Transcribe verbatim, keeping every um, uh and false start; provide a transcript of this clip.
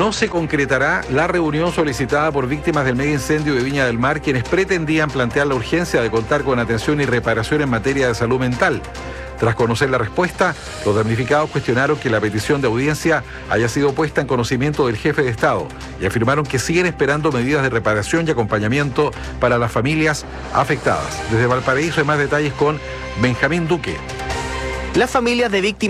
no se concretará la reunión solicitada por víctimas del mega incendio de Viña del Mar, quienes pretendían plantear la urgencia de contar con atención y reparación en materia de salud mental. Tras conocer la respuesta, los damnificados cuestionaron que la petición de audiencia haya sido puesta en conocimiento del jefe de Estado y afirmaron que siguen esperando medidas de reparación y acompañamiento para las familias afectadas. Desde Valparaíso hay más detalles con Benjamín Duque. Las familias de víctimas